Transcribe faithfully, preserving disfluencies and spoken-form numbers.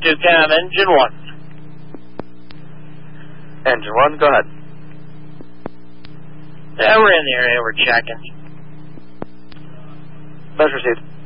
to cam, engine one. Engine one, go ahead. Yeah, we're in the area, we're checking. Measure received.